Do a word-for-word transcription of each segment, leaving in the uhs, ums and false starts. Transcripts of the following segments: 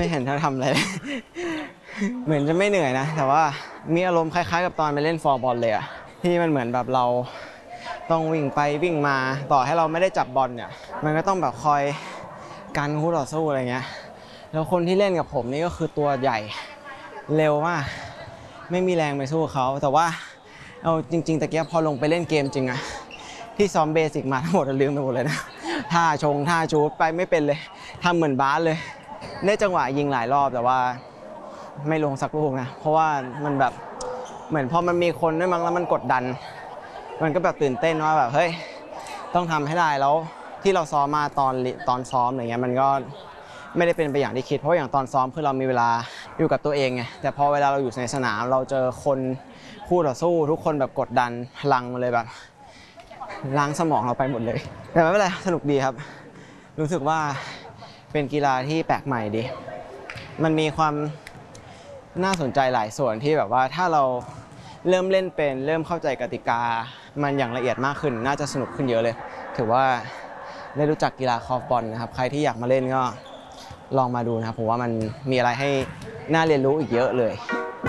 เห็นเธอทำอะไรเหมือนจะไม่เหนื่อยนะแต่ว่ามีอารมณ์คล้ายๆกับตอนไปเล่นฟอร์บอลเลยอะที่มันเหมือนแบบเราต้องวิ่งไปวิ่งมาต่อให้เราไม่ได้จับบอลเนี่ยมันก็ต้องแบบคอยกันคู่ต่อสู้อะไรเงี้ยแล้วคนที่เล่นกับผมนี่ก็คือตัวใหญ่เร็วมากไม่มีแรงไปสู้เขาแต่ว่าเอาจริงๆตะเกียบพอลงไปเล่นเกมจริงอะที่ซ้อมเบสิกมาทั้งหมดลืมไปหมดเลยนะท่าชงท่าชูไปไม่เป็นเลยทำเหมือนบาสเลยได้จังหวะยิงหลายรอบแต่ว่าไม่ลงสักลูกนะเพราะว่ามันแบบเหมือนพอมันมีคนด้วยมั้งแล้วมันกดดันมันก็แบบตื่นเต้นว่าแบบเฮ้ยต้องทำให้ได้แล้วที่เราซ้อมมาตอนตอนซ้อมอะไรเงี้ยมันก็ไม่ได้เป็นไปอย่างที่คิดเพราะอย่างตอนซ้อมคือเรามีเวลาอยู่กับตัวเองไงแต่พอเวลาเราอยู่ในสนามเราเจอคนคู่ต่อสู้ทุกคนแบบกดดันพลังเลยแบบล้างสมองเราไปหมดเลยแต่ไม่เป็นไรสนุกดีครับรู้สึกว่าเป็นกีฬาที่แปลกใหม่ดีมันมีความน่าสนใจหลายส่วนที่แบบว่าถ้าเราเริ่มเล่นเป็นเริ่มเข้าใจกติกามันอย่างละเอียดมากขึ้นน่าจะสนุกขึ้นเยอะเลยถือว่าได้รู้จักกีฬาคอร์ฟบอลนะครับใครที่อยากมาเล่นก็ลองมาดูนะครับผมว่ามันมีอะไรให้น่าเรียนรู้อีกเยอะเลย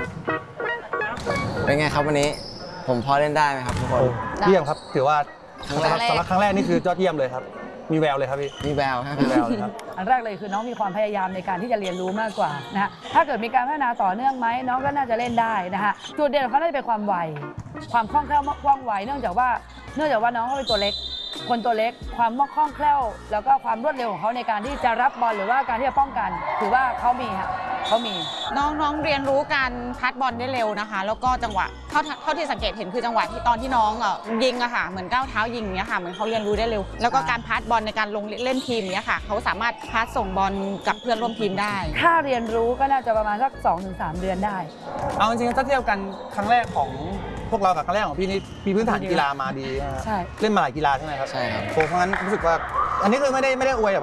เป็นไงครับวันนี้ผมพอเล่นได้ไหมครับทุกคนเยี่ยมครับถือว่าสำหรับครั้งแรกนี่คือยอดเยี่ยมเลยครับมีแววเลยครับพี่มีแววครับมีแววเลยครับอันแรกเลยคือน้องมีความพยายามในการที่จะเรียนรู้มากกว่านะฮะถ้าเกิดมีการพัฒนาต่อเนื่องไหมน้องก็น่าจะเล่นได้นะฮะจุดเด่นของเขาน่าจะเป็นความไวความคล่องแคล่วว่องไวเนื่องจากว่าเนื่องจากว่าน้องเขาเป็นตัวเล็กคนตัวเล็กความคล่องแคล่วแล้วก็ความรวดเร็วของเขาในการที่จะรับบอลหรือว่าการที่จะป้องกันถือว่าเขามีฮะเขามีน้องๆเรียนรู้การพัดบอลได้เร็วนะคะแล้วก็จังหวะเท่าเท่าที่สังเกตเห็นคือจังหวะที่ตอนที่น้องอ่ะยิงอะค่ะเหมือนก้าวเท้ายิงเนี้ยค่ะเหมือนเขาเรียนรู้ได้เร็วแล้วก็การพัดบอลในการลงเล่นทีมเนี้ยค่ะเขาสามารถพัดส่งบอลกับเพื่อนร่วมทีมได้ถ้าเรียนรู้ก็น่าจะประมาณสัก สองถึงสาม เดือนได้เอาจริงๆถ้าเทียบกันครั้งแรกของพวกเรากับครั้งแรกของพี่นี่มีพื้นฐานกีฬามาดีใช่เล่นมาหลายกีฬาใช่ไหมครับใช่ครับเพราะงั้นรู้สึกว่าอันนี้คือไม่ได้ไม่ได้อวย